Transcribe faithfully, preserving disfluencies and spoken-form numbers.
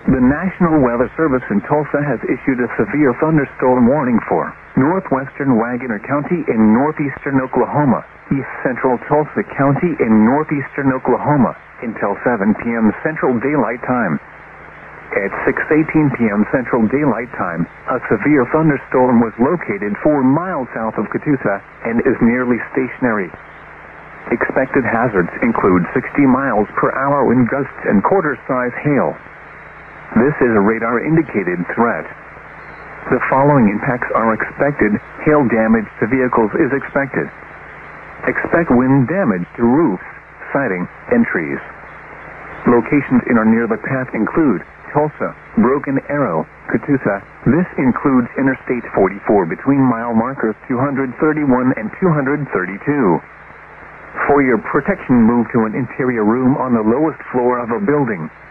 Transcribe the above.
The National Weather Service in Tulsa has issued a severe thunderstorm warning for northwestern Waggoner County in northeastern Oklahoma, east central Tulsa County in northeastern Oklahoma, until seven p.m. Central Daylight Time. At six eighteen p.m. Central Daylight Time, a severe thunderstorm was located four miles south of Catoosa and is nearly stationary. Expected hazards include sixty miles per hour wind gusts and quarter-size hail. This is a radar-indicated threat. The following impacts are expected. Hail damage to vehicles is expected. Expect wind damage to roofs, siding, and trees. Locations in or near the path include Tulsa, Broken Arrow, Catoosa. This includes Interstate forty-four between mile markers two thirty-one and two thirty-two. For your protection, move to an interior room on the lowest floor of a building.